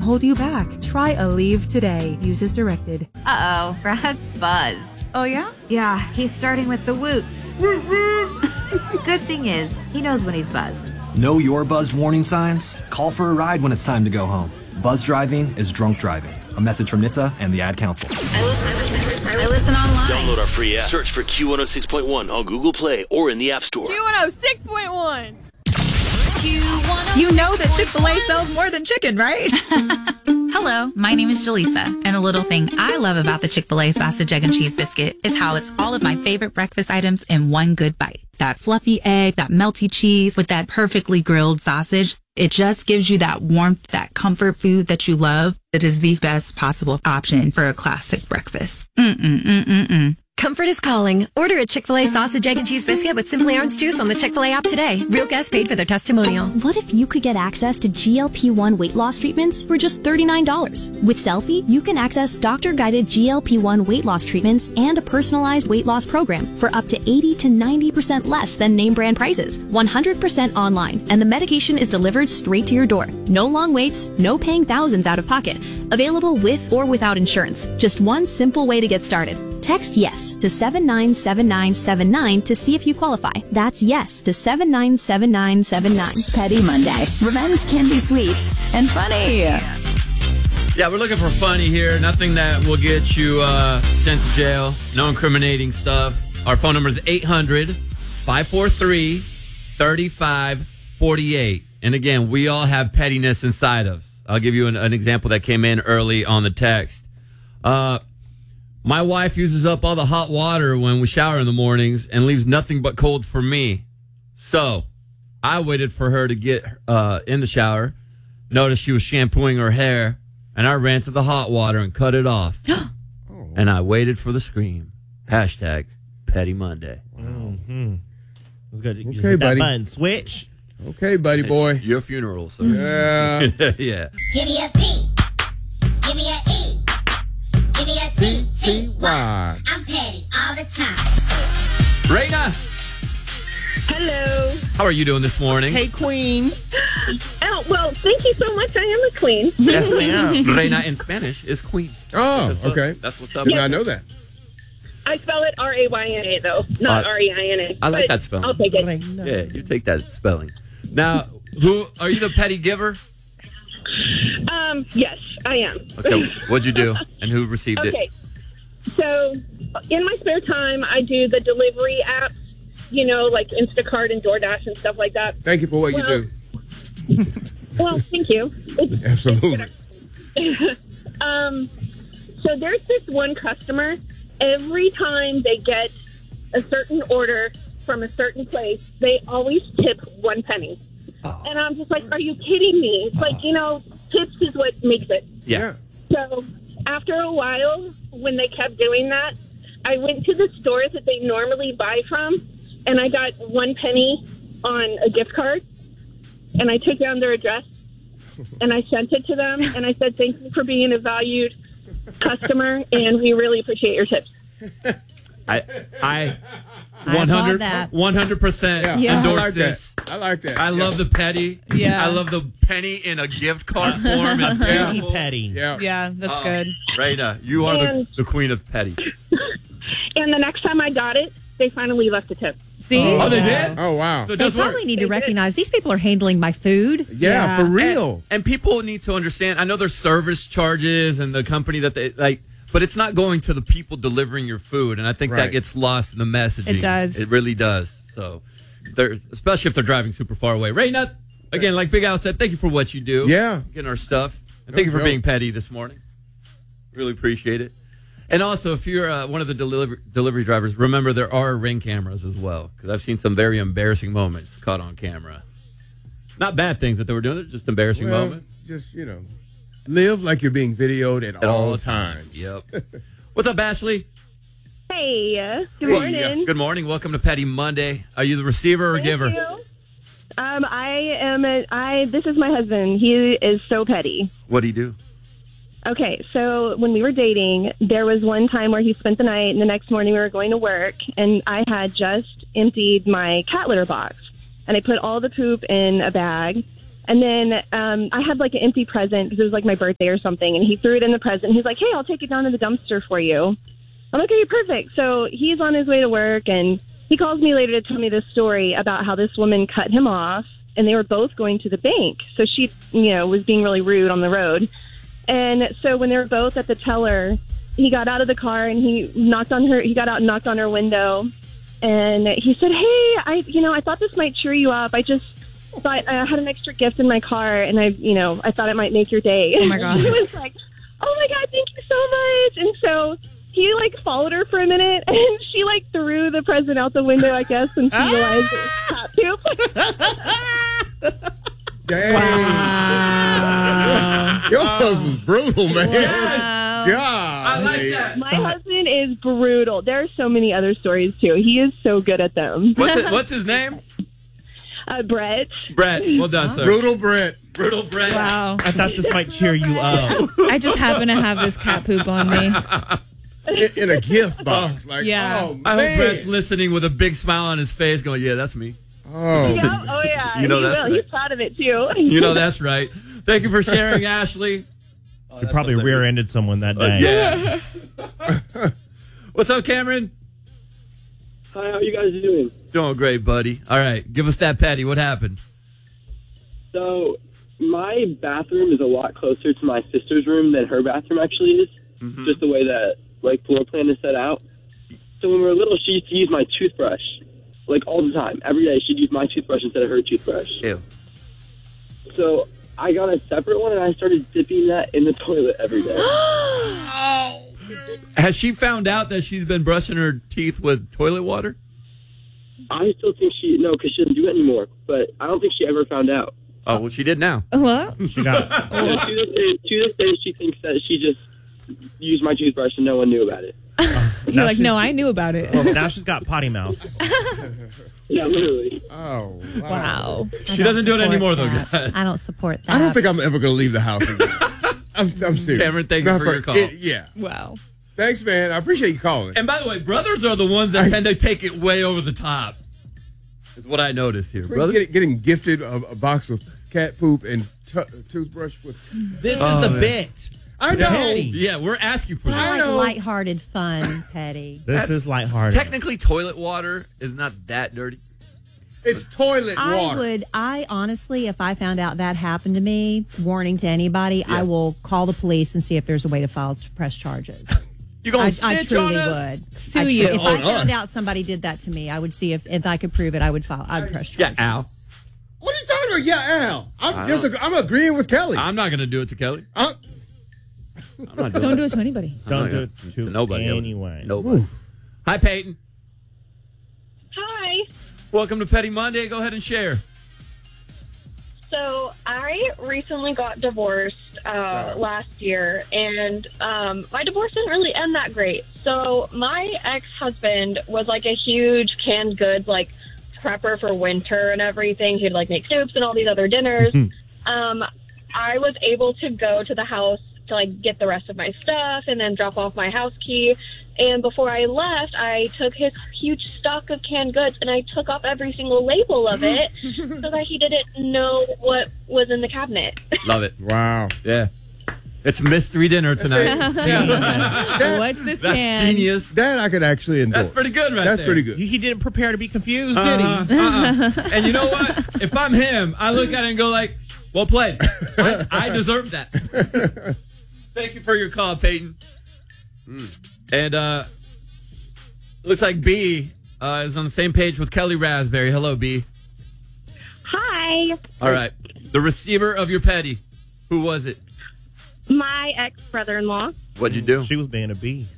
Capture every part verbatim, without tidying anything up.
hold you back. Try Aleve today. Use as directed. Uh-oh, Brad's buzzed. Oh, yeah? Yeah, he's starting with the woots. Good thing is, he knows when he's buzzed. Know your buzzed warning signs? Call for a ride when it's time to go home. Buzz driving is drunk driving. A message from N H T S A and the Ad Council. I listen, I listen, I listen online. Download our free app. Search for Q one oh six point one on Google Play or in the App Store. Q one oh six point one. You know that Chick-fil-A sells more than chicken, right? Hello, my name is Jaleesa, and a little thing I love about the Chick-fil-A sausage, egg, and cheese biscuit is how it's all of my favorite breakfast items in one good bite. That fluffy egg, that melty cheese with that perfectly grilled sausage. It just gives you that warmth, that comfort food that you love. It is the best possible option for a classic breakfast. Mm-mm-mm-mm-mm. Comfort is calling. Order a Chick-fil-A sausage, egg, and cheese biscuit with Simply Orange Juice on the Chick-fil-A app today. Real guests paid for their testimonial. What if you could get access to G L P one weight loss treatments for just thirty-nine dollars? With Selfie, you can access doctor-guided G L P one weight loss treatments and a personalized weight loss program for up to eighty to ninety percent less than name brand prices. one hundred percent online, and the medication is delivered straight to your door. No long waits, no paying thousands out of pocket. Available with or without insurance. Just one simple way to get started. Text YES to seven nine seven nine seven nine to see if you qualify. That's YES to seven nine seven nine seven nine. Petty Monday. Revenge can be sweet and funny. Yeah, we're looking for funny here. Nothing that will get you uh, sent to jail. No incriminating stuff. Our phone number is eight hundred, five four three, three five four eight. And again, we all have pettiness inside of us. I'll give you an, an example that came in early on the text. Uh... My wife uses up all the hot water when we shower in the mornings and leaves nothing but cold for me. So I waited for her to get uh, in the shower, noticed she was shampooing her hair, and I ran to the hot water and cut it off. oh. And I waited for the scream. Hashtag Petty Monday. Mm-hmm. That's good. You Okay, buddy. Button. Switch. Okay, buddy boy. It's your funeral, sir. Yeah. yeah. Give me a P. Give me a E. Give me a T. T. Y. I'm petty all the time. Raina. Hello. How are you doing this morning? Hey, queen. Oh, well, thank you so much. I am a queen. Yes, ma'am. Reina in Spanish is queen. Oh, that's okay. What, that's what's up. Did not know that. I spell it R A Y N A, though, not Uh, R E I N A. I like that spelling. I'll take it. Yeah, you take that spelling. Now, who are you the petty giver? Um, yes, I am. Okay, what'd you do, and who received okay. it? Okay, so in my spare time, I do the delivery apps, you know, like Instacart and DoorDash and stuff like that. Thank you for what well, you do. Well, thank you. It's, Absolutely. It's um, so there's this one customer, every time they get a certain order from a certain place, they always tip one penny. Oh. And I'm just like, are you kidding me? It's like, you know, tips is what makes it. Yeah. So after a while, when they kept doing that, I went to the stores that they normally buy from, and I got one penny on a gift card, and I took down their address, and I sent it to them, and I said, thank you for being a valued customer, and we really appreciate your tips. I I one hundred one hundred percent Yeah. endorse I like this. that. I like that. I Yeah. love the petty. Yeah. I love the penny in a gift card form. It's Petty, beautiful. petty. Yeah. Yeah, that's Oh, good. Raina, you are the, And- the queen of petty. And the next time I got it, they finally left a tip. See? Oh, they did? Oh, wow. So it They does work. probably need to recognize these people are handling my food. Yeah, for real. And, and people need to understand. I know there's service charges and the company that they like, but it's not going to the people delivering your food, and I think Right. that gets lost in the messaging. It does. It really does. So, they're, especially if they're driving super far away. Raina, again, like Big Al said, thank you for what you do. Yeah. Getting our stuff. And No thank you for joke. being petty this morning. Really appreciate it. And also, if you're uh, one of the delivery delivery drivers, remember there are ring cameras as well, because I've seen some very embarrassing moments caught on camera. Not bad things that they were doing, they're just embarrassing Well, moments. just, you know, live like you're being videoed at, At all, all times. Yep. What's up, Ashley? Hey, good Hey, morning. Good morning. Welcome to Petty Monday. Are you the receiver or Thank giver? you. Um, I am. A, I. This is my husband. He is so petty. What do you do? Okay, so when we were dating, there was one time where he spent the night, and the next morning we were going to work, and I had just emptied my cat litter box, and I put all the poop in a bag, And then um, I had like an empty present because it was like my birthday or something. And he threw it in the present. He's like, hey, I'll take it down to the dumpster for you. I'm like, okay, perfect. So he's on his way to work, and he calls me later to tell me this story about how this woman cut him off, and they were both going to the bank. So she, you know, was being really rude on the road. And so when they were both at the teller, he got out of the car and he knocked on her. He got out and knocked on her window, and he said, hey, I, you know, I thought this might cheer you up. I just thought I had an extra gift in my car, and I, you know, I thought it might make your day. Oh my God. He was like, oh my God, thank you so much. And so he like followed her for a minute, and she like threw the present out the window, I guess, and she realized it was cat poop. Dang. Wow. Your husband's brutal, man. Wow. God. I like that. My husband is brutal. There are so many other stories too. He is so good at them. What's it, what's his name? Uh, Brett. Brett. Well done, sir. Brutal Brett. Brutal Brett. Wow. I thought this might cheer you up. I just happen to have this cat poop on me. In, in a gift box. Like, Yeah. oh, I man. hope Brett's listening with a big smile on his face going, yeah, that's me. Oh. Yeah, oh yeah. You know he that's will. right. He's proud of it too. You know that's right. Thank you for sharing, Ashley. Oh, You probably hilarious. rear-ended someone that Uh, day. yeah. What's up, Cameron? Hi, how you guys doing? Doing great, buddy. All right, give us that patty. What happened? So, my bathroom is a lot closer to my sister's room than her bathroom actually is. Mm-hmm. Just the way that, like, floor plan is set out. So when we were little, she used to use my toothbrush, like, all the time. Every day, she'd use my toothbrush instead of her toothbrush. Ew. So I got a separate one, and I started dipping that in the toilet every day. Oh. Has she found out that she's been brushing her teeth with toilet water? I still think she, no, because she doesn't do it anymore. But I don't think she ever found out. Oh, well, she did now. What? She got So to, this day, to this day, she thinks that she just used my toothbrush and no one knew about it. You're like, no, I knew about it. well, now she's got potty mouth. Yeah, literally. Oh, wow. Wow. She doesn't do it anymore, though, guys. I don't support that. I don't think I'm ever going to leave the house again. I'm, I'm serious. Cameron, thank you Not for your call. it- yeah. Wow. Thanks, man. I appreciate you calling. And by the way, brothers are the ones that tend to take it way over the top. Is what I noticed here, brother. Getting, getting gifted a, a box of cat poop and t- toothbrush with. This Oh, is the man. bit. I know. Petty. Yeah, we're asking for I that. like know. lighthearted fun, Petty. This is lighthearted. Technically, toilet water is not that dirty. It's toilet I water. would, I honestly, if I found out that happened to me, warning to anybody, I will call the police and see if there's a way to file to press charges. You gonna I, snitch I truly on us? would. Sue I tru- you. If On I found us. out somebody did that to me, I would see if, if I could prove it. I would file. I'd press Yeah, charges. Al. What are you talking about? Yeah, Al. I I'm, just, don't- I'm agreeing with Kelly. I'm not going to do it to Kelly. I'm- I'm not doing Don't it. do it to anybody. I'm Don't not do gonna- it to nobody. anyway. Nobody. Hi, Peyton. Hi. Welcome to Petty Monday. Go ahead and share. So I recently got divorced uh, last year, and um, my divorce didn't really end that great. So my ex-husband was like a huge canned goods, like prepper for winter and everything. He'd like make soups and all these other dinners. um, I was able to go to the house to like get the rest of my stuff and then drop off my house key. And before I left, I took his huge stock of canned goods and I took off every single label of it so that he didn't know what was in the cabinet. Love it. Wow. Yeah. It's mystery dinner tonight. That- What's this That's can? genius. That I could actually endorse. That's pretty good right That's there. pretty good. He he didn't prepare to be confused, Uh-huh, did he? uh-uh. And you know what? If I'm him, I look at it and go like, well played. I, I deserve that. Thank you for your call, Peyton. And uh looks like B uh, is on the same page with Kelly Raspberry. Hello, B. Hi. All right. The receiver of your petty. Who was it? My ex-brother-in-law. What'd you do? She was being a bee.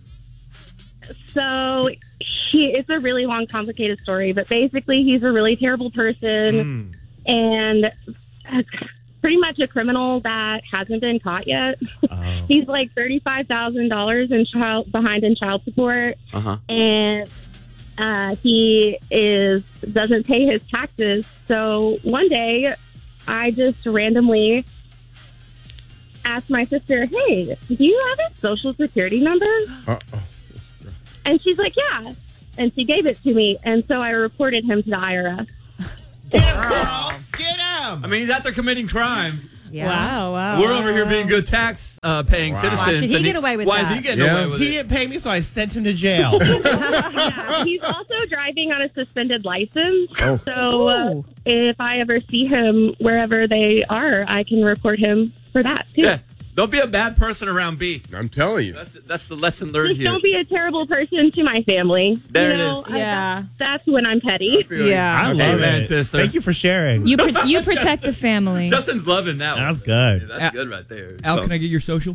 So he, it's a really long, complicated story, but basically he's a really terrible person and pretty much a criminal that hasn't been caught yet. Oh. He's like thirty-five thousand dollars in child behind in child support, Uh-huh. and uh, he is doesn't pay his taxes. So one day, I just randomly asked my sister, "Hey, do you have his social security number?" Uh-oh. And she's like, "Yeah," and she gave it to me, and so I reported him to the I R S. Get out! Get out! I mean, he's out there committing crimes. Yeah. Wow, wow. We're over here being good tax uh, paying Wow. citizens. Why should he and get away with why that? is he getting Yeah. away with He it? didn't pay me, so I sent him to jail. Yeah, he's also driving on a suspended license. Oh. So uh, if I ever see him wherever they are, I can report him for that too. Yeah. Don't be a bad person around B. I'm telling you. That's, that's the lesson learned Just here. don't be a terrible person to my family. There you it know, is. I- Yeah. that's when I'm petty. Yeah. I love Amen, it. sister. Thank you for sharing. You pro- you protect the family. Justin's loving that one. That's good. Yeah, that's good right there. Al, So- can I get your social?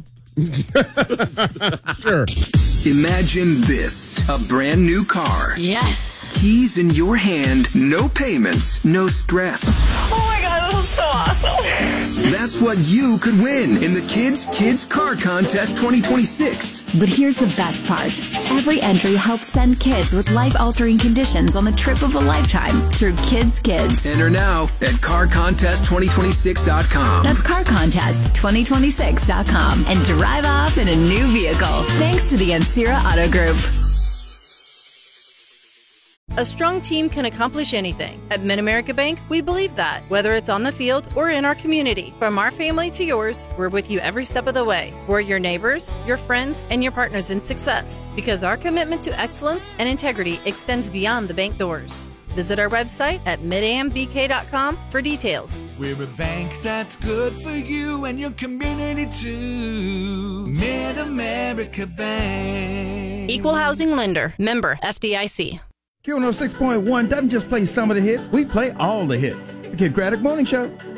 Sure. Imagine this, a brand new car. Yes. Keys in your hand, no payments, no stress. Oh my god, this is so awesome. That's what you could win in the Kids Kids Car Contest twenty twenty-six. But here's the best part. Every entry helps send kids with life-altering conditions on the trip of a lifetime through Kids Kids. Enter now at car contest twenty twenty-six dot com. That's car contest twenty twenty-six dot com and drive off in a new vehicle. Thanks to the Ancira Auto Group. A strong team can accomplish anything. At Mid-America Bank, we believe that. Whether it's on the field or in our community, from our family to yours, we're with you every step of the way. We're your neighbors, your friends, and your partners in success. Because our commitment to excellence and integrity extends beyond the bank doors. Visit our website at mid am b k dot com for details. We're a bank that's good for you and your community too. Mid-America Bank. Equal Housing Lender. Member F D I C. Q one oh six point one doesn't just play some of the hits, we play all the hits. It's the Kid Craddock Morning Show.